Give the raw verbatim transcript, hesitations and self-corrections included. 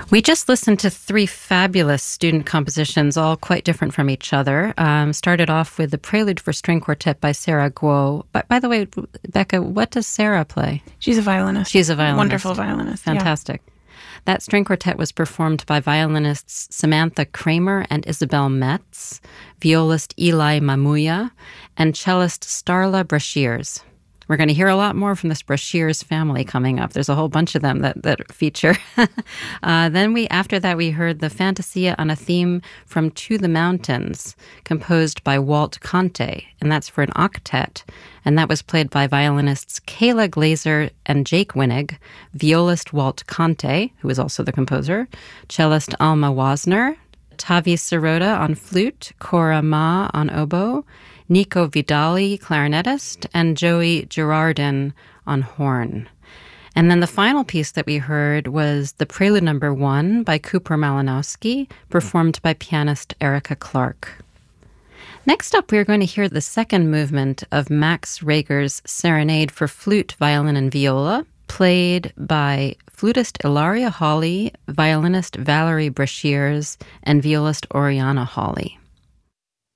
We just listened to three fabulous student compositions, all quite different from each other. Um, started off with the Prelude for String Quartet by Sarah Guo. But by the way, Becca, what does Sarah play? She's a violinist. She's a violinist. Wonderful violinist. Fantastic. Yeah. That string quartet was performed by violinists Samantha Kramer and Isabel Metz, violist Eli Mamuya, and cellist Starla Brashears. We're going to hear a lot more from this Brashears family coming up. There's a whole bunch of them that, that feature. uh, then we, after that, we heard the Fantasia on a theme from To the Mountains, composed by Walt Conte, and that's for an octet. And that was played by violinists Kayla Glazer and Jake Winnig, violist Walt Conte, who was also the composer, cellist Alma Wasner, Tavi Sirota on flute, Cora Ma on oboe, Nico Vidali, clarinetist, and Joey Girardin on horn. And then the final piece that we heard was the Prelude Number One by Cooper Malinowski, performed by pianist Erica Clark. Next up, we're going to hear the second movement of Max Reger's Serenade for Flute, Violin, and Viola, played by flutist Ilaria Hawley, violinist Valerie Brashears, and violist Oriana Hawley.